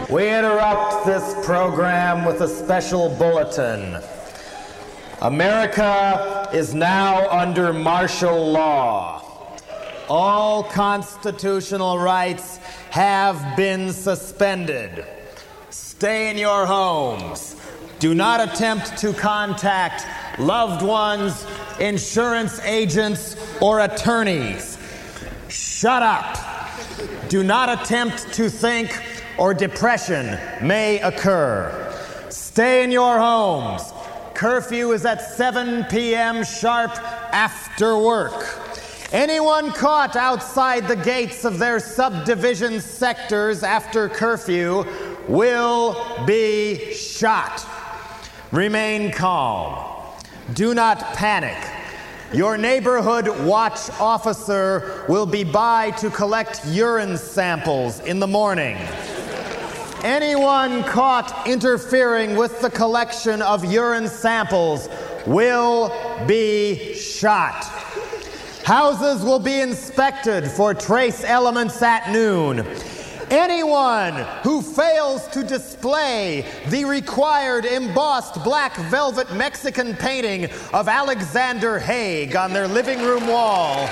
We interrupt this program with a special bulletin. America is now under martial law. All constitutional rights have been suspended. Stay in your homes. Do not attempt to contact loved ones, insurance agents, or attorneys. Shut up. Do not attempt to think, or depression may occur. Stay in your homes. Curfew is at 7 p.m. sharp after work. Anyone caught outside the gates of their subdivision sectors after curfew will be shot. Remain calm. Do not panic. Your neighborhood watch officer will be by to collect urine samples in the morning. Anyone caught interfering with the collection of urine samples will be shot. Houses will be inspected for trace elements at noon. Anyone who fails to display the required embossed black velvet Mexican painting of Alexander Haig on their living room wall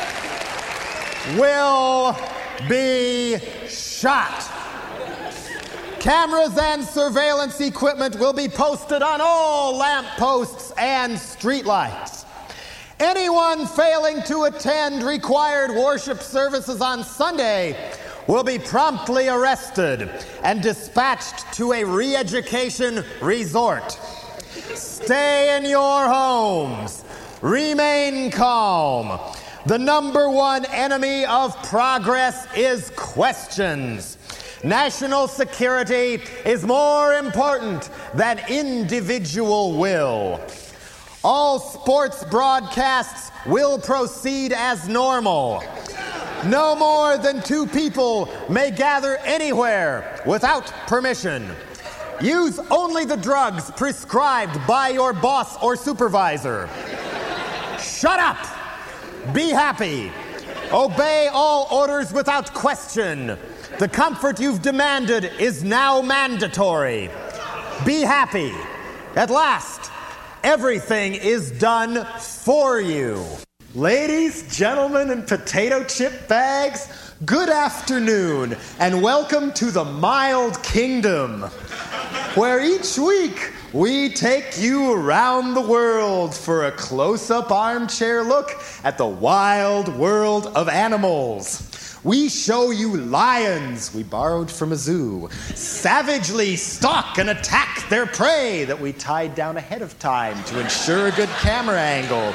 will be shot. Cameras and surveillance equipment will be posted on all lampposts and streetlights. Anyone failing to attend required worship services on Sunday will be promptly arrested and dispatched to a re-education resort. Stay in your homes. Remain calm. The number one enemy of progress is questions. National security is more important than individual will. All sports broadcasts will proceed as normal. No more than 2 people may gather anywhere without permission. Use only the drugs prescribed by your boss or supervisor. Shut up! Be happy. Obey all orders without question. The comfort you've demanded is now mandatory. Be happy. At last, everything is done for you. Ladies, gentlemen, and potato chip bags, good afternoon, and welcome to the Mild Kingdom, where each week we take you around the world for a close-up armchair look at the wild world of animals. We show you lions we borrowed from a zoo, savagely stalk and attack their prey that we tied down ahead of time to ensure a good camera angle.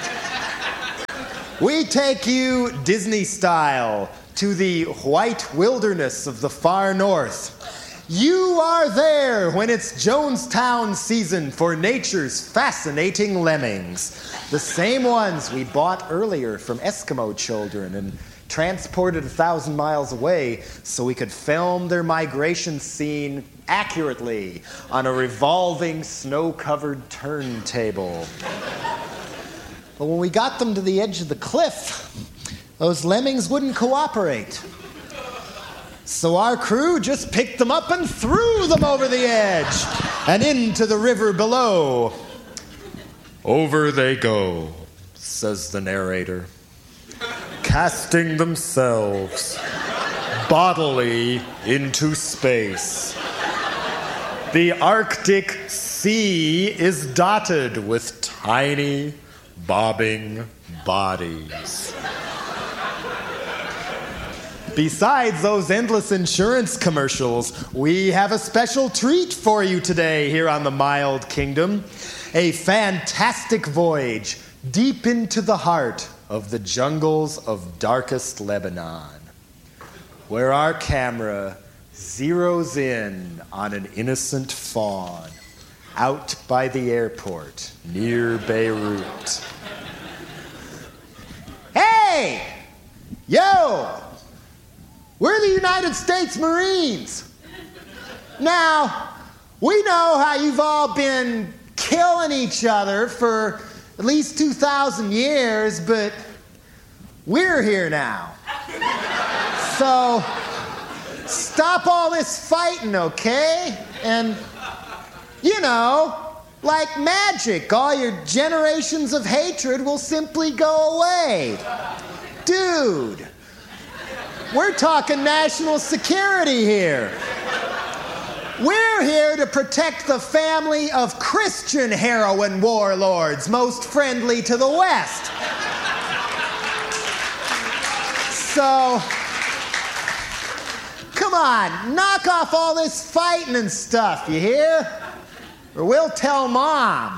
We take you Disney style to the white wilderness of the far north. You are there when it's Jonestown season for nature's fascinating lemmings. The same ones we bought earlier from Eskimo children and transported 1,000 miles away so we could film their migration scene accurately on a revolving snow-covered turntable. But when we got them to the edge of the cliff, those lemmings wouldn't cooperate. So our crew just picked them up and threw them over the edge and into the river below. Over they go, says the narrator, casting themselves bodily into space. The Arctic Sea is dotted with tiny, bobbing bodies. Besides those endless insurance commercials, we have a special treat for you today here on the Mild Kingdom. A fantastic voyage deep into the heart of the jungles of darkest Lebanon, where our camera zeroes in on an innocent fawn out by the airport near Beirut. Hey! Yo! We're the United States Marines. Now, we know how you've all been killing each other for at least 2,000 years, but we're here now. So, Stop all this fighting, okay? And, you know, like magic, all your generations of hatred will simply go away. Dude, we're talking national security here. We're here to protect the family of Christian heroin warlords, most friendly to the West. So, come on, knock off all this fighting and stuff, you hear? Or we'll tell Mom.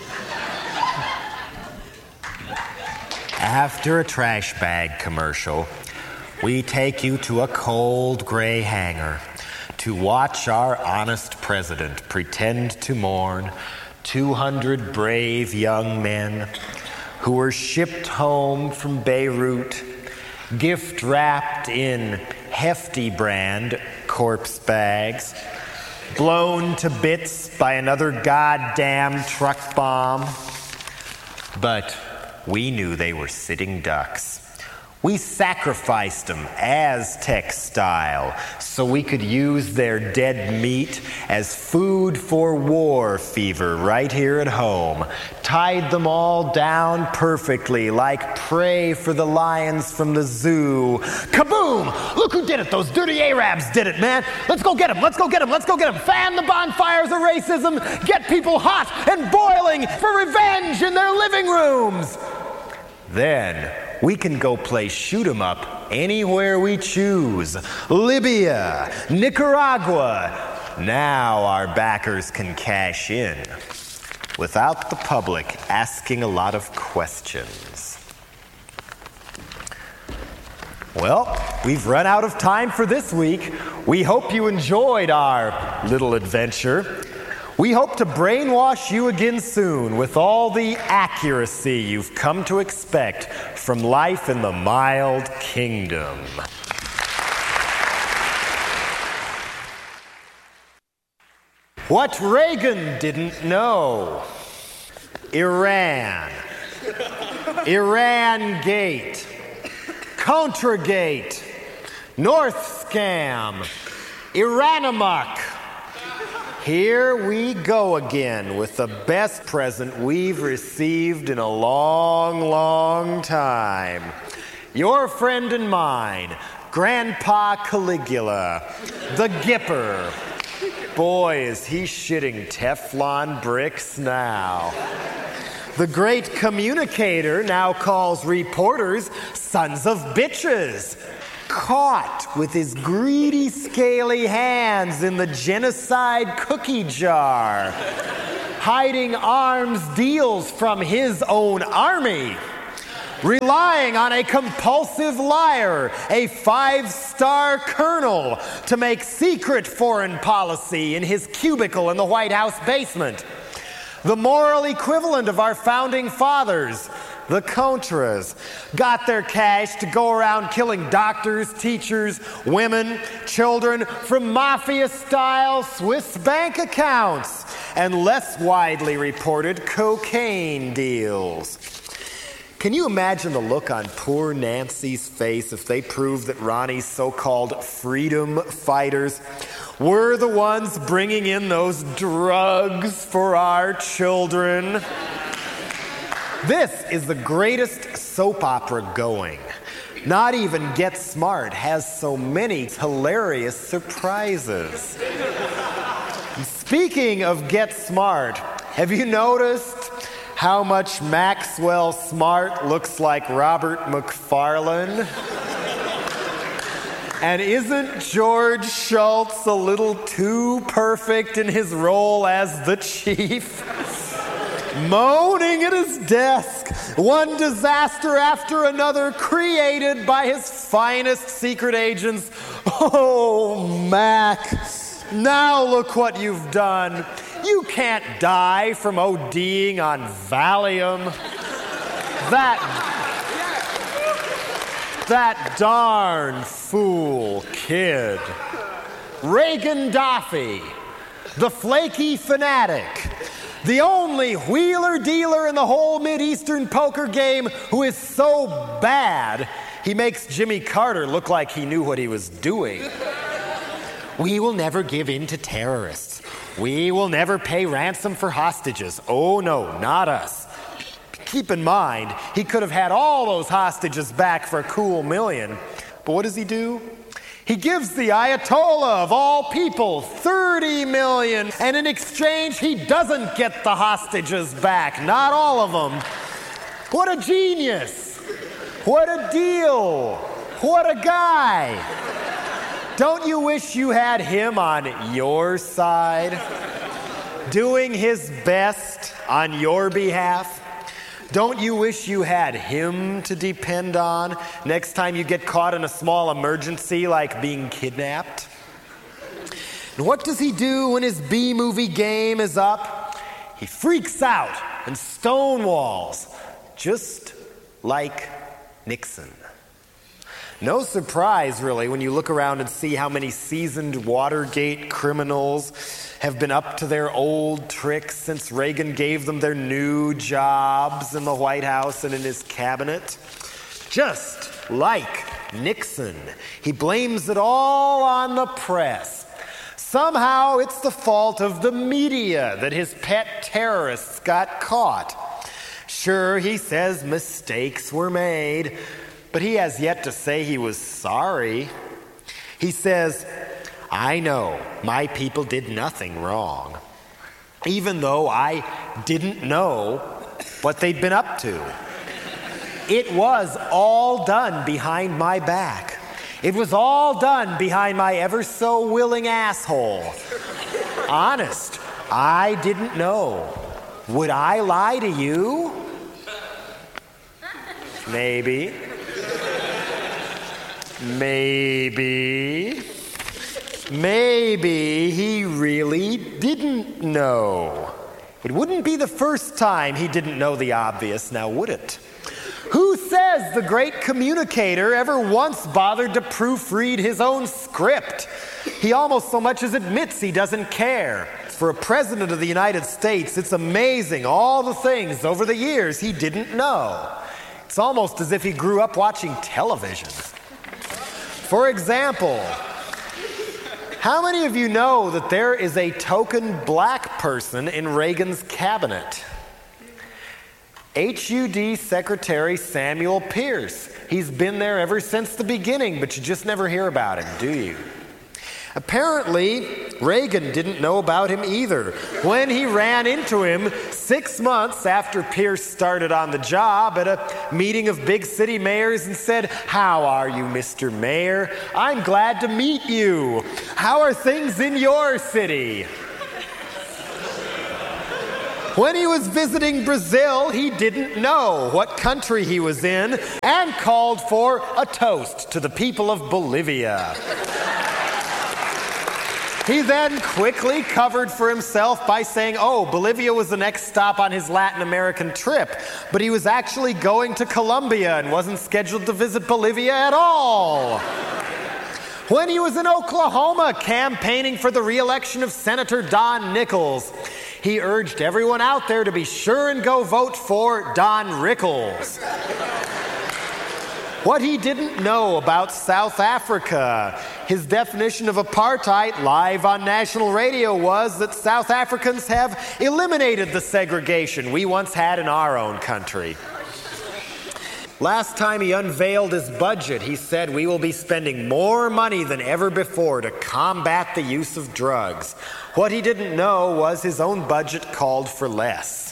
After a trash bag commercial, we take you to a cold gray hangar to watch our honest president pretend to mourn 200 brave young men who were shipped home from Beirut, gift wrapped in Hefty brand corpse bags, blown to bits by another goddamn truck bomb. But we knew they were sitting ducks. We sacrificed them Aztec style so we could use their dead meat as food for war fever right here at home. Tied them all down perfectly like prey for the lions from the zoo. Kaboom! Look who did it! Those dirty Arabs did it, man! Let's go get them! Let's go get them! Let's go get them! Fan the bonfires of racism! Get people hot and boiling for revenge in their living rooms! Then we can go play shoot 'em up anywhere we choose. Libya, Nicaragua. Now our backers can cash in without the public asking a lot of questions. Well, we've run out of time for this week. We hope you enjoyed our little adventure. We hope to brainwash you again soon with all the accuracy you've come to expect from life in the mild kingdom. What Reagan didn't know. Iran. Iran Gate. Contragate. North Scam. Iranamok. Here we go again with the best present we've received in a long, long time. Your friend and mine, Grandpa Caligula, the Gipper. Boy, is he shitting Teflon bricks now. The great communicator now calls reporters sons of bitches. Caught with his greedy, scaly hands in the genocide cookie jar, hiding arms deals from his own army, relying on a compulsive liar, a 5-star colonel, to make secret foreign policy in his cubicle in the White House basement. The moral equivalent of our founding fathers, the Contras, got their cash to go around killing doctors, teachers, women, children from mafia-style Swiss bank accounts and less widely reported cocaine deals. Can you imagine the look on poor Nancy's face if they proved that Ronnie's so-called freedom fighters were the ones bringing in those drugs for our children? This is the greatest soap opera going. Not even Get Smart has so many hilarious surprises. Speaking of Get Smart, have you noticed how much Maxwell Smart looks like Robert McFarlane? And isn't George Schultz a little too perfect in his role as the chief? Moaning at his desk, one disaster after another created by his finest secret agents. Oh, Mac, now look what you've done. You can't die from ODing on Valium. That darn fool kid. Reagan Daffy, the flaky fanatic, the only wheeler-dealer in the whole Mideastern poker game who is so bad, he makes Jimmy Carter look like he knew what he was doing. We will never give in to terrorists. We will never pay ransom for hostages. Oh no, not us. Keep in mind, he could have had all those hostages back for a cool $1 million. But what does he do? He gives the Ayatollah of all people $30 million, and in exchange, he doesn't get the hostages back, not all of them. What a genius! What a deal! What a guy! Don't you wish you had him on your side, doing his best on your behalf? Don't you wish you had him to depend on next time you get caught in a small emergency like being kidnapped? And what does he do when his B-movie game is up? He freaks out and stonewalls, just like Nixon. No surprise, really, when you look around and see how many seasoned Watergate criminals have been up to their old tricks since Reagan gave them their new jobs in the White House and in his cabinet. Just like Nixon, he blames it all on the press. Somehow it's the fault of the media that his pet terrorists got caught. Sure, he says mistakes were made, but he has yet to say he was sorry. He says, I know my people did nothing wrong, even though I didn't know what they'd been up to. It was all done behind my back. It was all done behind my ever so willing asshole. Honest, I didn't know. Would I lie to you? Maybe. Maybe he really didn't know. It wouldn't be the first time he didn't know the obvious, now would it? Who says the great communicator ever once bothered to proofread his own script? He almost so much as admits he doesn't care. For a president of the United States, it's amazing all the things over the years he didn't know. It's almost as if he grew up watching television. For example, how many of you know that there is a token black person in Reagan's cabinet? HUD Secretary Samuel Pierce. He's been there ever since the beginning, but you just never hear about him, do you? Apparently, Reagan didn't know about him either. When he ran into him 6 months after Pierce started on the job at a meeting of big city mayors and said, "How are you, Mr. Mayor? I'm glad to meet you. How are things in your city?" When he was visiting Brazil, he didn't know what country he was in and called for a toast to the people of Bolivia. He then quickly covered for himself by saying, Bolivia was the next stop on his Latin American trip, but he was actually going to Colombia and wasn't scheduled to visit Bolivia at all. When he was in Oklahoma campaigning for the re-election of Senator Don Nickles, he urged everyone out there to be sure and go vote for Don Rickles. What he didn't know about South Africa, his definition of apartheid live on national radio was that South Africans have eliminated the segregation we once had in our own country. Last time he unveiled his budget, he said we will be spending more money than ever before to combat the use of drugs. What he didn't know was his own budget called for less.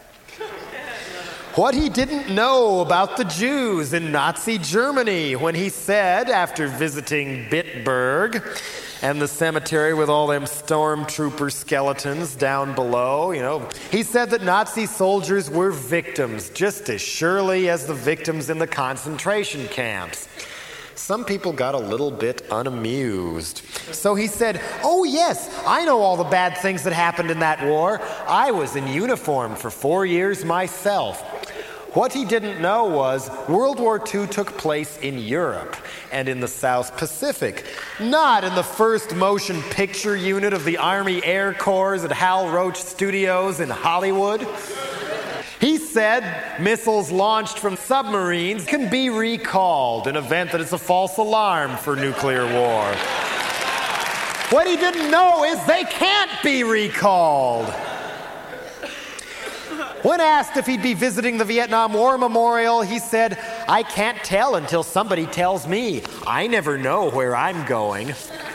What he didn't know about the Jews in Nazi Germany when he said, after visiting Bitburg and the cemetery with all them stormtrooper skeletons down below, he said that Nazi soldiers were victims just as surely as the victims in the concentration camps. Some people got a little bit unamused. So he said, yes, I know all the bad things that happened in that war. I was in uniform for 4 years myself. What he didn't know was World War II took place in Europe and in the South Pacific, not in the first motion picture unit of the Army Air Corps at Hal Roach Studios in Hollywood. He said missiles launched from submarines can be recalled in event that it's a false alarm for nuclear war. What he didn't know is they can't be recalled. When asked if he'd be visiting the Vietnam War Memorial, he said, "I can't tell until somebody tells me. I never know where I'm going."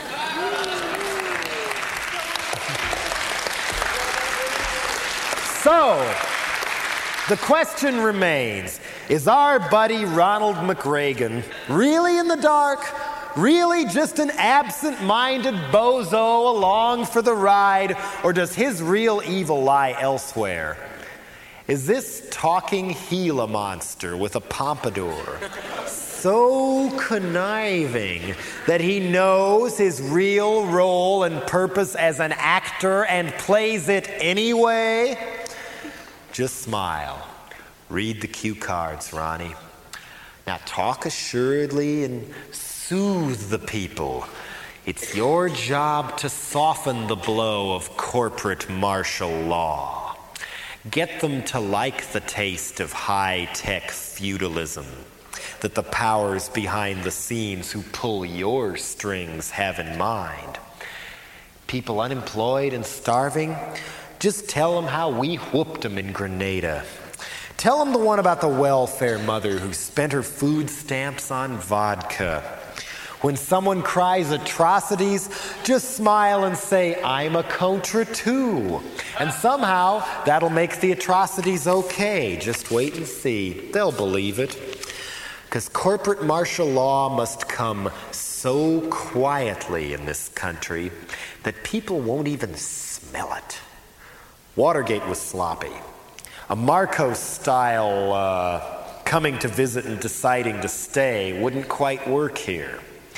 So, the question remains, is our buddy Ronald McReagan really in the dark? Really just an absent-minded bozo along for the ride? Or does his real evil lie elsewhere? Is this talking Gila monster with a pompadour so conniving that he knows his real role and purpose as an actor and plays it anyway? Just smile. Read the cue cards, Ronnie. Now talk assuredly and soothe the people. It's your job to soften the blow of corporate martial law. Get them to like the taste of high-tech feudalism that the powers behind the scenes who pull your strings have in mind. People unemployed and starving, just tell them how we whooped them in Grenada. Tell them the one about the welfare mother who spent her food stamps on vodka. When someone cries atrocities, just smile and say, "I'm a Contra too." And somehow that'll make the atrocities okay. Just wait and see. They'll believe it. Because corporate martial law must come so quietly in this country that people won't even smell it. Watergate was sloppy. A Marcos-style coming to visit and deciding to stay wouldn't quite work here.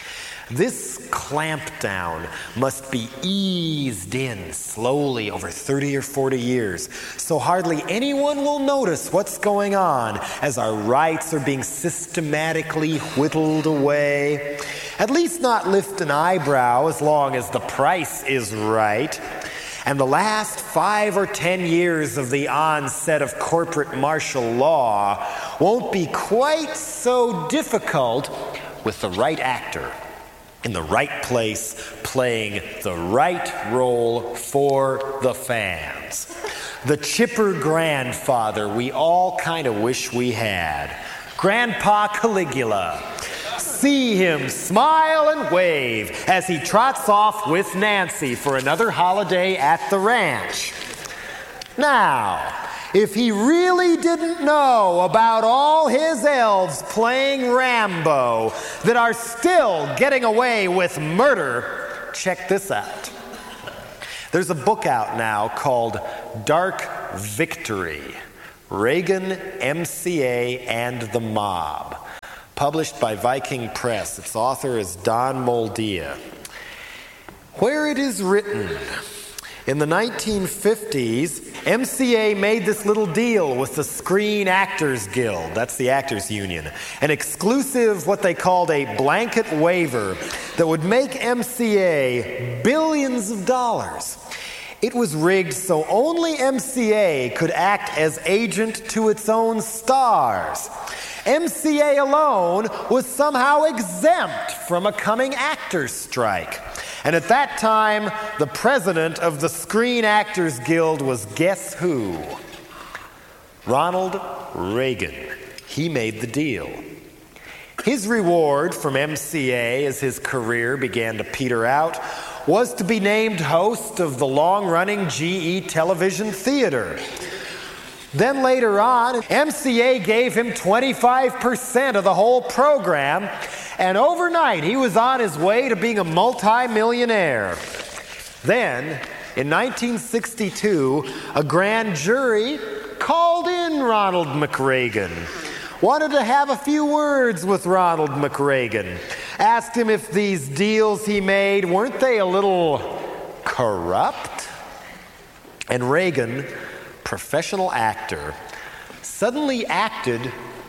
This clampdown must be eased in slowly over 30 or 40 years, so hardly anyone will notice what's going on as our rights are being systematically whittled away. At least not lift an eyebrow as long as the price is right. And the last 5 or 10 years of the onset of corporate martial law won't be quite so difficult with the right actor in the right place, playing the right role for the fans. The chipper grandfather we all kind of wish we had. Grandpa Caligula. See him smile and wave as he trots off with Nancy for another holiday at the ranch. Now, if he really didn't know about all his elves playing Rambo that are still getting away with murder, check this out. There's a book out now called Dark Victory, Reagan, MCA, and the Mob, published by Viking Press. Its author is Don Moldia. Where it is written, in the 1950s, MCA made this little deal with the Screen Actors Guild, that's the Actors Union, an exclusive, what they called a blanket waiver that would make MCA billions of dollars. It was rigged so only MCA could act as agent to its own stars. MCA alone was somehow exempt from a coming actors' strike. And at that time, the president of the Screen Actors Guild was guess who? Ronald Reagan. He made the deal. His reward from MCA as his career began to peter out was to be named host of the long-running GE Television Theater. Then later on, MCA gave him 25% of the whole program, and overnight he was on his way to being a multi-millionaire. Then, in 1962, a grand jury called in Ronald McReagan, wanted to have a few words with Ronald McReagan, asked him if these deals he made, weren't they a little corrupt? And Reagan, professional actor, suddenly acted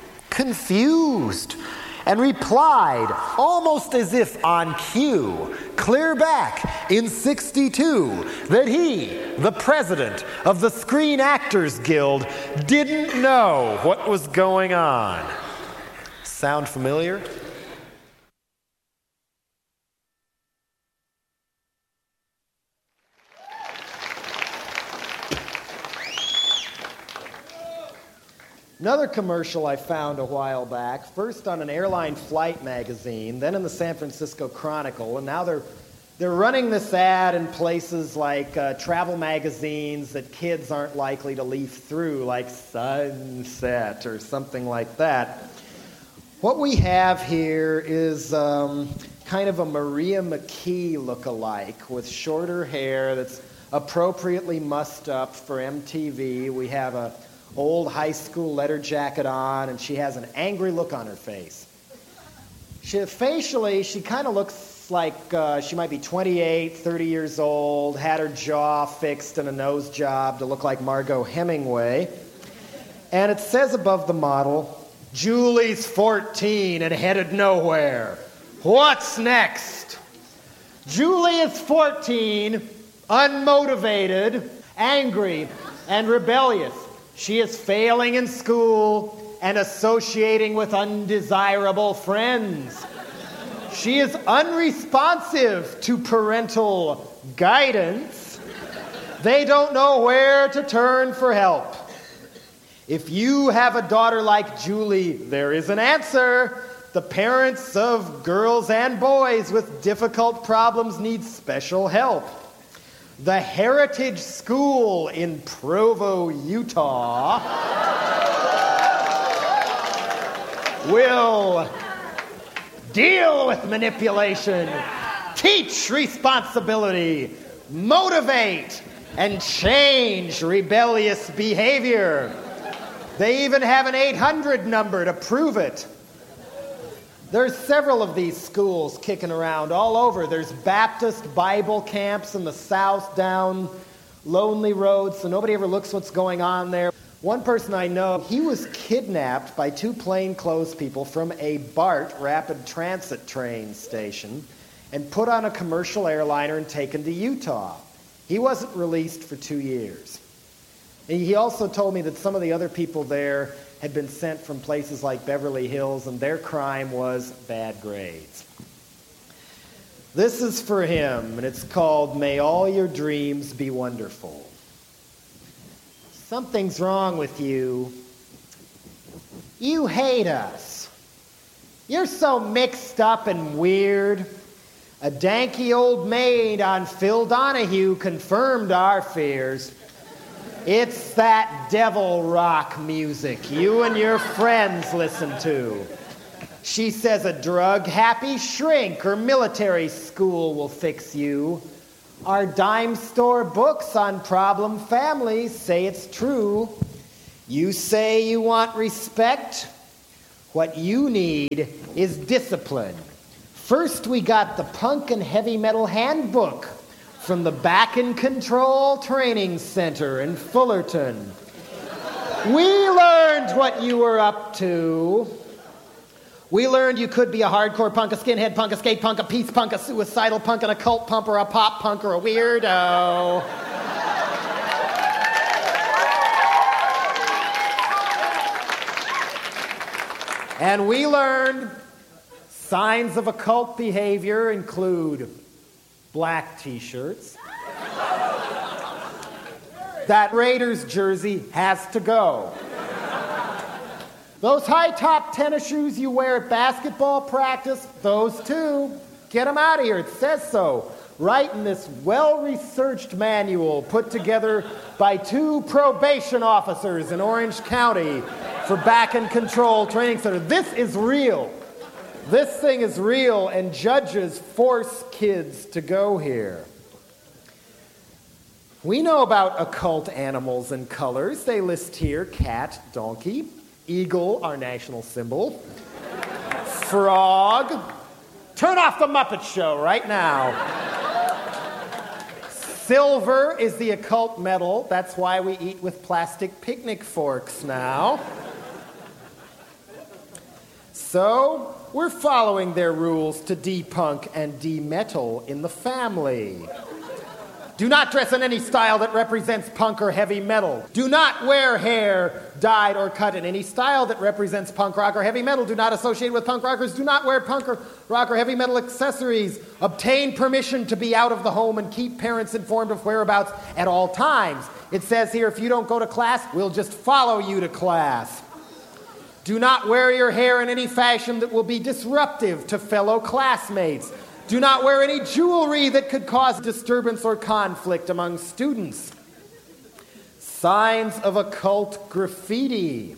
confused and replied, almost as if on cue, clear back in '62, that he, the president of the Screen Actors Guild, didn't know what was going on. Sound familiar? Another commercial I found a while back, first on an airline flight magazine, then in the San Francisco Chronicle, and now they're running this ad in places like travel magazines that kids aren't likely to leaf through, like Sunset or something like that. What we have here is kind of a Maria McKee look-alike with shorter hair that's appropriately mussed up for MTV. We have a old high school leather jacket on, and she has an angry look on her face. Facially, she kind of looks like she might be 28, 30 years old, had her jaw fixed and a nose job to look like Margot Hemingway. And it says above the model, "Julie's 14 and headed nowhere. What's next?" Julie is 14, unmotivated, angry, and rebellious. She is failing in school and associating with undesirable friends. She is unresponsive to parental guidance. They don't know where to turn for help. If you have a daughter like Julie, there is an answer. The parents of girls and boys with difficult problems need special help. The Heritage School in Provo, Utah will deal with manipulation, teach responsibility, motivate, and change rebellious behavior. They even have an 800 number to prove it. There's several of these schools kicking around all over. There's Baptist Bible camps in the south down lonely roads, so nobody ever looks what's going on there. One person I know, he was kidnapped by two plainclothes people from a BART rapid transit train station and put on a commercial airliner and taken to Utah. He wasn't released for 2 years. And he also told me that some of the other people there had been sent from places like Beverly Hills, and their crime was bad grades. This is for him, and it's called "May All Your Dreams Be Wonderful." Something's wrong with you. You hate us. You're so mixed up and weird. A danky old maid on Phil Donahue confirmed our fears. It's that devil rock music you and your friends listen to. She says a drug-happy shrink or military school will fix you. Our dime store books on problem families say it's true. You say you want respect. What you need is discipline. First, we got the Punk and Heavy Metal Handbook from the Back in Control Training Center in Fullerton. We learned what you were up to. We learned you could be a hardcore punk, a skinhead punk, a skate punk, a peace punk, a suicidal punk, an occult punk, or a pop punk, or a weirdo. And we learned signs of occult behavior include black t-shirts. That Raiders jersey has to go. Those high-top tennis shoes you wear at basketball practice, those too. Get them out of here. It says so. Right in this well-researched manual put together by 2 probation officers in Orange County for Back in Control Training Center. This is real. This thing is real, and judges force kids to go here. We know about occult animals and colors. They list here cat, donkey, eagle, our national symbol, frog. Turn off the Muppet Show right now. Silver is the occult metal. That's why we eat with plastic picnic forks now. So, we're following their rules to de-punk and de-metal in the family. Do not dress in any style that represents punk or heavy metal. Do not wear hair dyed or cut in any style that represents punk rock or heavy metal. Do not associate with punk rockers. Do not wear punk or rock or heavy metal accessories. Obtain permission to be out of the home and keep parents informed of whereabouts at all times. It says here, if you don't go to class, we'll just follow you to class. Do not wear your hair in any fashion that will be disruptive to fellow classmates. Do not wear any jewelry that could cause disturbance or conflict among students. Signs of occult graffiti.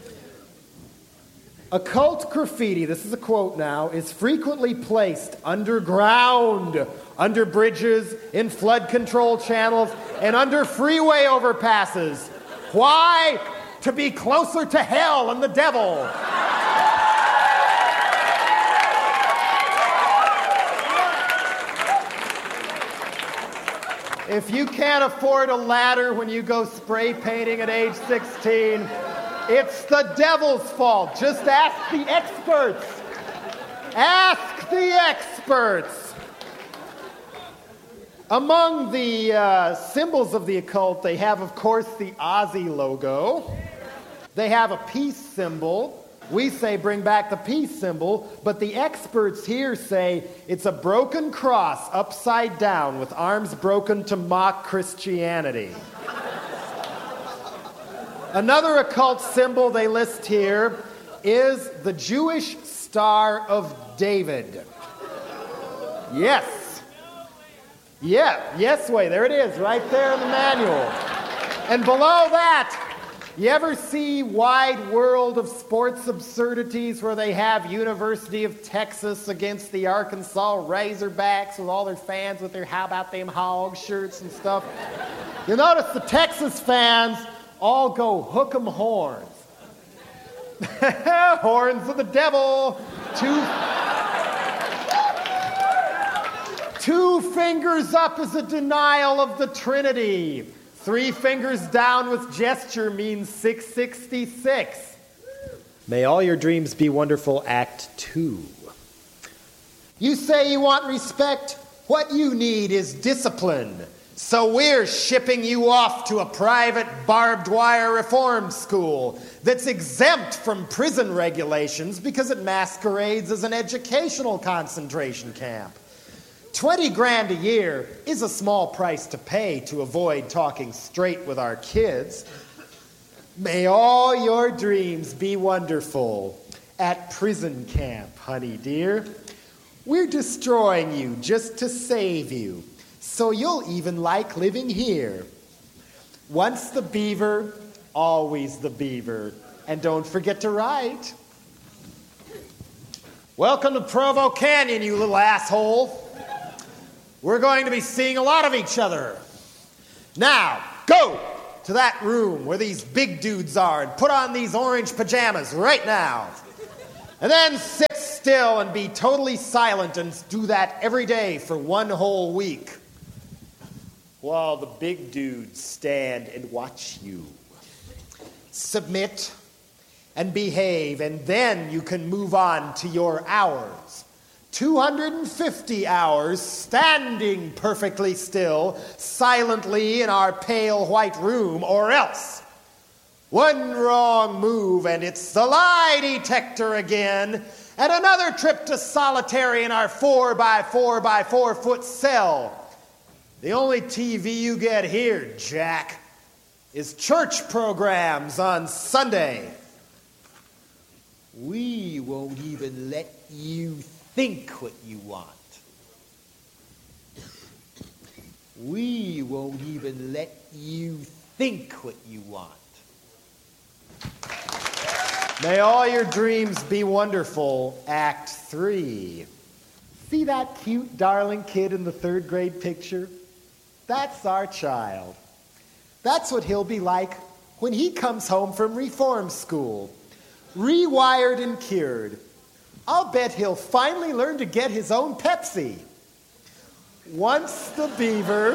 Occult graffiti, this is a quote now, is frequently placed underground, under bridges, in flood control channels, and under freeway overpasses. Why? To be closer to hell and the devil. If you can't afford a ladder when you go spray painting at age 16, it's the devil's fault. Just ask the experts. Ask the experts. Among the symbols of the occult, they have, of course, the Aussie logo. They have a peace symbol. We say bring back the peace symbol, but the experts here say it's a broken cross upside down with arms broken to mock Christianity. Another occult symbol they list here is the Jewish Star of David. Yes. Yes way, there it is, right there in the manual. And below that, you ever see Wide World of Sports Absurdities where they have University of Texas against the Arkansas Razorbacks with all their fans with their "How About Them Hogs" shirts and stuff? You'll notice the Texas fans all go hook 'em horns. Horns of the devil. Two fingers up is a denial of the Trinity. 3 fingers down with gesture means 666. May all your dreams be wonderful, Act 2. You say you want respect. What you need is discipline. So we're shipping you off to a private barbed wire reform school that's exempt from prison regulations because it masquerades as an educational concentration camp. $20,000 a year is a small price to pay to avoid talking straight with our kids. May all your dreams be wonderful at prison camp, honey dear. We're destroying you just to save you, so you'll even like living here. Once the beaver, always the beaver. And don't forget to write. Welcome to Provo Canyon, you little asshole. We're going to be seeing a lot of each other. Now, go to that room where these big dudes are and put on these orange pajamas right now. And then sit still and be totally silent and do that every day for 1 whole week. While the big dudes stand and watch you. Submit and behave, and then you can move on to your hours. 250 hours standing perfectly still, silently in our pale white room, or else 1 wrong move and it's the lie detector again, and another trip to solitary in our 4x4 foot cell. The only TV you get here, Jack, is church programs on Sunday. We won't even let you think what you want. We won't even let you think what you want. May all your dreams be wonderful, Act 3. See that cute, darling kid in the 3rd grade picture? That's our child. That's what he'll be like when he comes home from reform school. Rewired and cured. I'll bet he'll finally learn to get his own Pepsi. Once the beaver,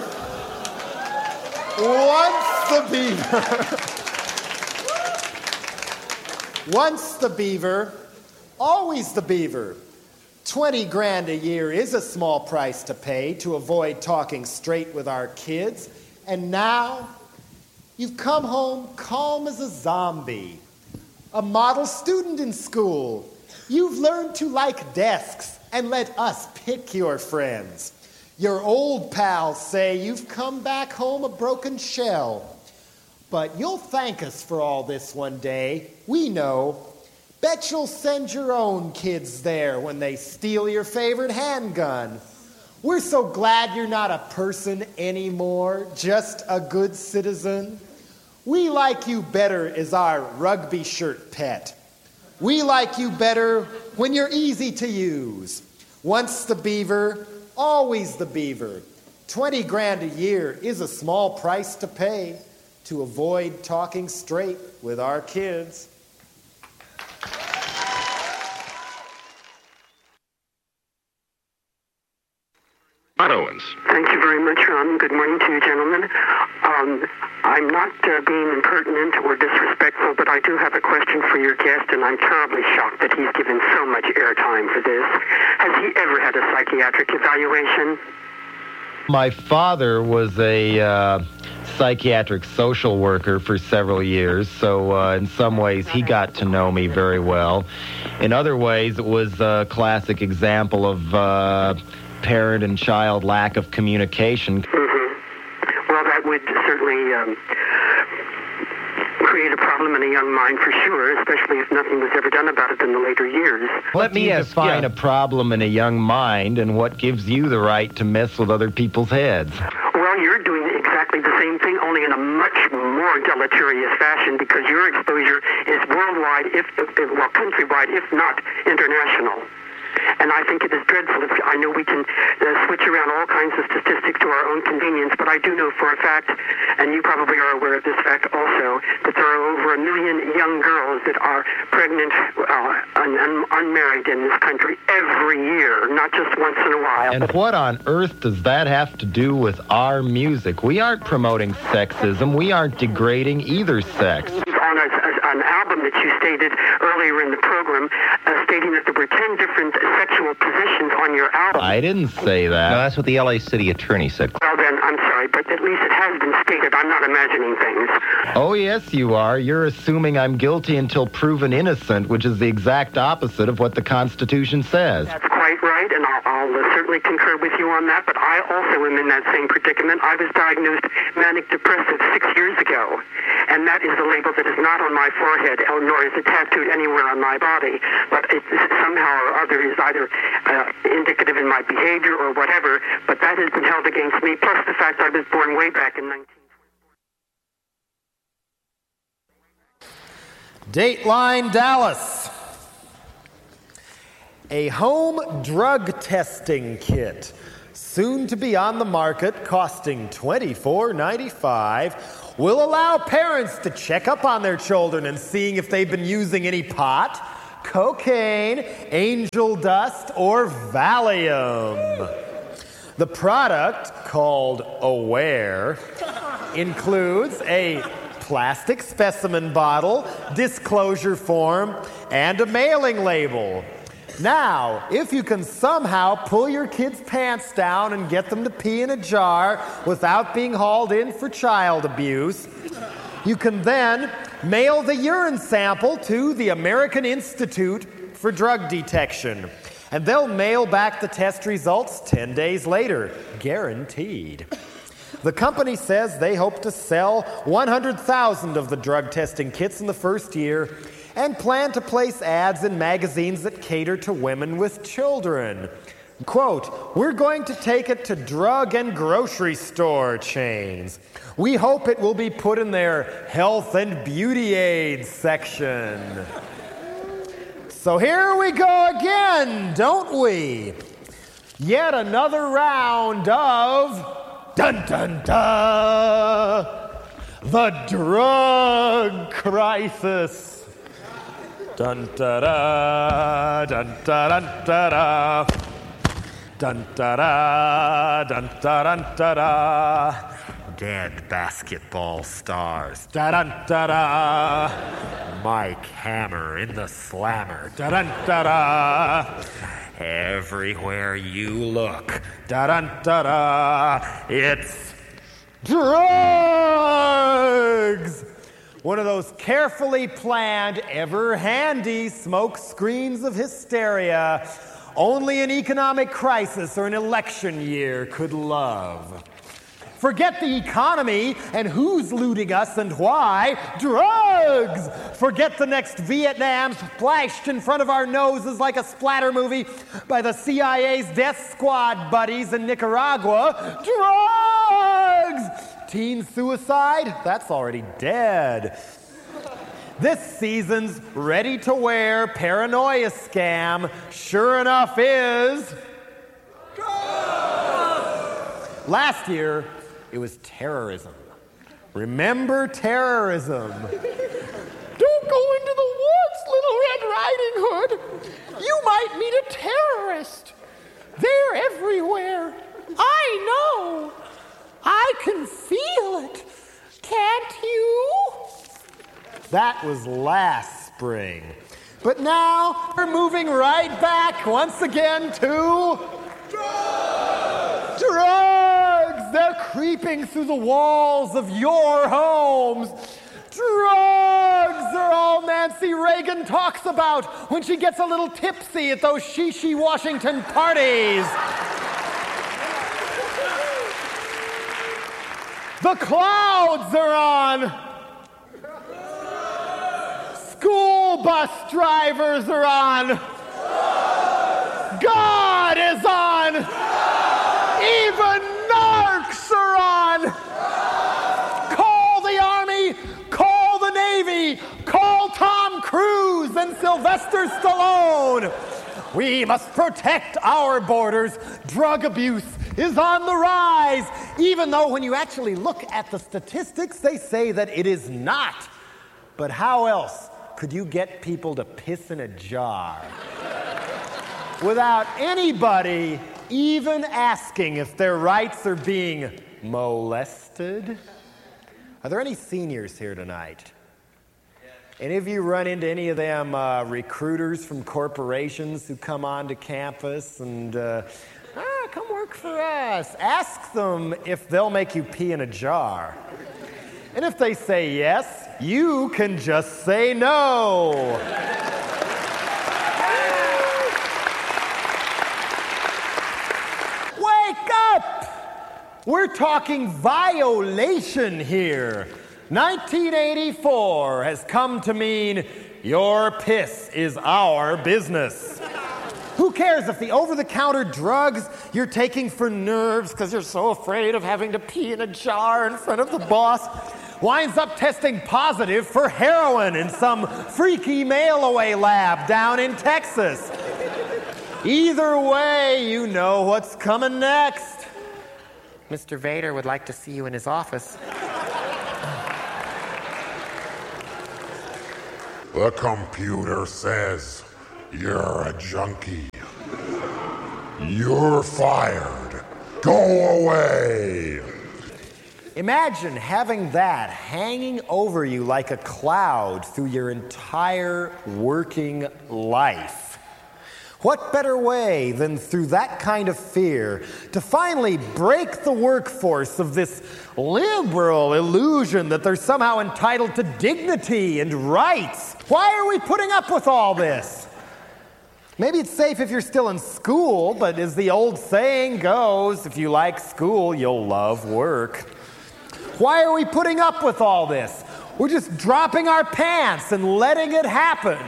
always the beaver. $20,000 a year is a small price to pay to avoid talking straight with our kids. And now, you've come home calm as a zombie. A model student in school. You've learned to like desks and let us pick your friends. Your old pals say you've come back home a broken shell. But you'll thank us for all this one day. We know. Bet you'll send your own kids there when they steal your favorite handgun. We're so glad you're not a person anymore, just a good citizen. We like you better as our rugby shirt pet. We like you better when you're easy to use. Once the beaver, always the beaver. 20 grand a year is a small price to pay to avoid talking straight with our kids. Matt Owens. Thank you very much, Ron. Good morning to you, gentlemen. I'm not being impertinent or disrespectful, but I do have a question for your guest, and I'm terribly shocked that he's given so much airtime for this. Has he ever had a psychiatric evaluation? My father was a psychiatric social worker for several years, so in some ways he got to know me very well. In other ways, it was a classic example of parent and child lack of communication. Well, that would certainly create a problem in a young mind for sure, especially if nothing was ever done about it in the later years. Let me define a problem in a young mind, and what gives you the right to mess with other people's heads? Well, you're doing exactly the same thing, only in a much more deleterious fashion, because your exposure is worldwide, countrywide, if not international. And I think it is dreadful. I know we can switch around all kinds of statistics to our own convenience, but I do know for a fact, and you probably are aware of this fact also, that there are over 1 million young girls that are pregnant and unmarried in this country every year, not just once in a while. And what on earth does that have to do with our music? We aren't promoting sexism. We aren't degrading either sex. On an album that you stated earlier in the program, stating that there were 10 different sexual positions on your album. I didn't say that. No, that's what the LA City attorney said. Well then, I'm sorry, but at least it has been stated. I'm not imagining things. Oh, yes, you are. You're assuming I'm guilty until proven innocent, which is the exact opposite of what the Constitution says. That's quite right, and I'll certainly concur with you on that, but I also am in that same predicament. I was diagnosed manic depressive 6 years ago, and that is the label that is not on my forehead, nor is it tattooed anywhere on my body, but it somehow or other is either indicative in my behavior or whatever, but that has been held against me, plus the fact I was born way back in 19... Dateline Dallas. A home drug testing kit, soon to be on the market, costing $24.95, will allow parents to check up on their children and seeing if they've been using any pot, cocaine, angel dust, or Valium. The product, called Aware, includes a plastic specimen bottle, disclosure form, and a mailing label. Now, if you can somehow pull your kids' pants down and get them to pee in a jar without being hauled in for child abuse, you can then mail the urine sample to the American Institute for Drug Detection, and they'll mail back the test results 10 days later, guaranteed. The company says they hope to sell 100,000 of the drug testing kits in the first year and plan to place ads in magazines that cater to women with children. Quote, "We're going to take it to drug and grocery store chains. We hope it will be put in their health and beauty aids section." So here we go again, don't we? Yet another round of dun-dun-dun, the drug crisis. Dun-da-da, dun-da-dun-da-da, dun-da-da, dun-da-dun-da-da. Dead basketball stars. Da-dun-da-da. Mike Hammer in the slammer. Da-dun-da-da. Everywhere you look. Da-dun-da-da. It's drugs! One of those carefully planned, ever-handy smoke screens of hysteria only an economic crisis or an election year could love. Forget the economy and who's looting us and why. Drugs! Drugs! Forget the next Vietnam splashed in front of our noses like a splatter movie by the CIA's death squad buddies in Nicaragua. Drugs! Teen suicide? That's already dead. This season's ready-to-wear paranoia scam, sure enough, is... drugs! Last year, it was terrorism. Remember terrorism. Don't go into the woods, Little Red Riding Hood. You might meet a terrorist. They're everywhere. I know. I can feel it. Can't you? That was last spring. But now we're moving right back once again to drugs! Drugs! They're creeping through the walls of your homes. Drugs are all Nancy Reagan talks about when she gets a little tipsy at those Shishi Washington parties. The clouds are on. School bus drivers are on. God is on. Even narcs are on. Call the Army, call the Navy, call Tom Cruise and Sylvester Stallone. We must protect our borders. Drug abuse is on the rise, even though when you actually look at the statistics, they say that it is not. But how else could you get people to piss in a jar without anybody even asking if their rights are being molested? Are there any seniors here tonight? Any of you run into any of them recruiters from corporations who come onto campus and come work for us? Ask them if they'll make you pee in a jar. And if they say yes, you can just say no. Wake up! We're talking violation here. 1984 has come to mean your piss is our business. Who cares if the over-the-counter drugs you're taking for nerves because you're so afraid of having to pee in a jar in front of the boss winds up testing positive for heroin in some freaky mail-away lab down in Texas. Either way, you know what's coming next. Mr. Vader would like to see you in his office. The computer says you're a junkie. You're fired. Go away. Imagine having that hanging over you like a cloud through your entire working life. What better way than through that kind of fear to finally break the workforce of this liberal illusion that they're somehow entitled to dignity and rights? Why are we putting up with all this? Maybe it's safe if you're still in school, but as the old saying goes, if you like school, you'll love work. Why are we putting up with all this? We're just dropping our pants and letting it happen.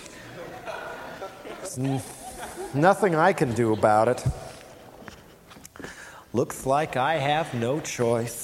There's nothing I can do about it. Looks like I have no choice.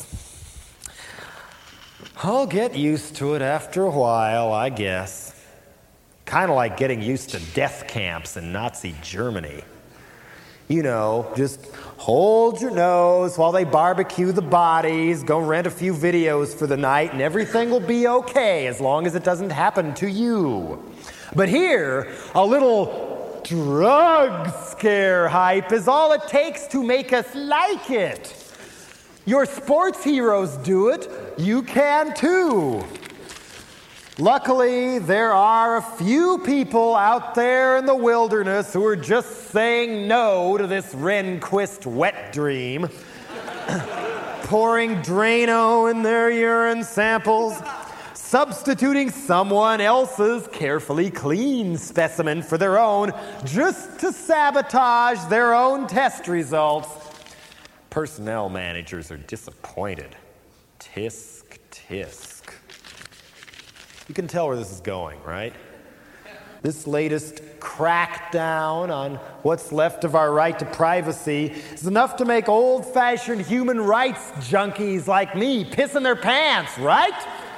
I'll get used to it after a while, I guess. Kind of like getting used to death camps in Nazi Germany. You know, just hold your nose while they barbecue the bodies, go rent a few videos for the night, and everything will be okay as long as it doesn't happen to you. But here, a little drug scare hype is all it takes to make us like it. Your sports heroes do it, you can too. Luckily, there are a few people out there in the wilderness who are just saying no to this Rehnquist wet dream, pouring Drano in their urine samples, substituting someone else's carefully clean specimen for their own just to sabotage their own test results. Personnel managers are disappointed. Tisk, tisk. You can tell where this is going, right? This latest crackdown on what's left of our right to privacy is enough to make old-fashioned human rights junkies like me piss in their pants, right?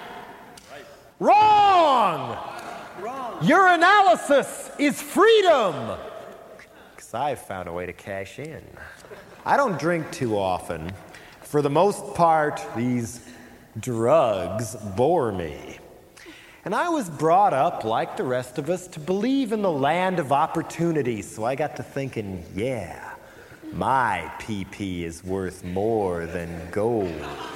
Wrong! Your analysis is freedom! Because I've found a way to cash in. I don't drink too often. For the most part, these drugs bore me. And I was brought up, like the rest of us, to believe in the land of opportunity. So I got to thinking, yeah, my PP is worth more than gold.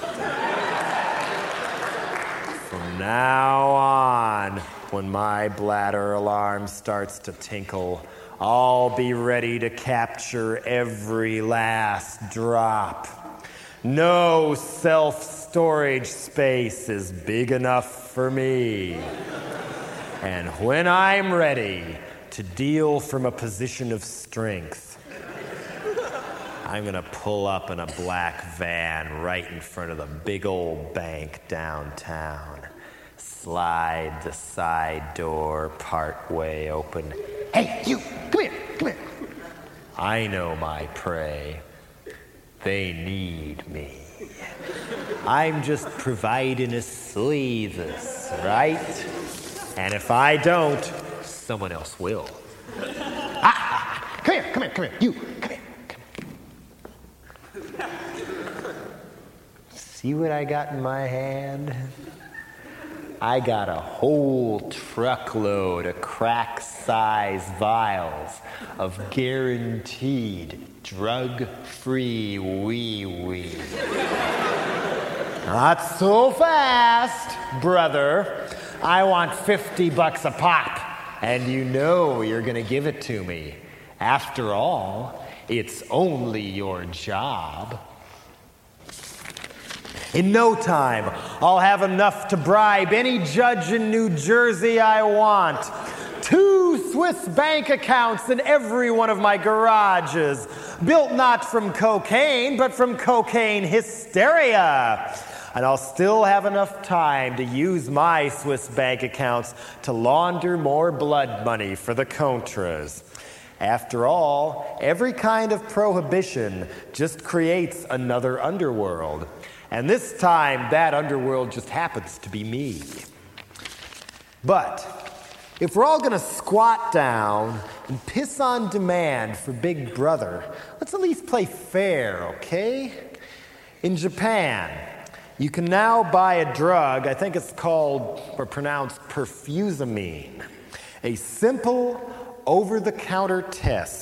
From now on, when my bladder alarm starts to tinkle, I'll be ready to capture every last drop. No self-storage space is big enough for me. And when I'm ready to deal from a position of strength, I'm gonna pull up in a black van right in front of the big old bank downtown. Slide the side door part way open. Hey, you, come here. I know my prey. They need me. I'm just providing a service, right? And if I don't, someone else will. Come here. You, come here. See what I got in my hand? I got a whole truckload of crack-sized vials of guaranteed drug-free wee-wee. Not so fast, brother. I want $50 a pop, and you know you're gonna give it to me. After all, it's only your job. In no time, I'll have enough to bribe any judge in New Jersey I want. 2 Swiss bank accounts in every one of my garages, built not from cocaine, but from cocaine hysteria. And I'll still have enough time to use my Swiss bank accounts to launder more blood money for the Contras. After all, every kind of prohibition just creates another underworld. And this time, that underworld just happens to be me. But if we're all gonna squat down and piss on demand for Big Brother, let's at least play fair, okay? In Japan, you can now buy a drug, I think it's called, or pronounced, perfusamine, a simple, over-the-counter test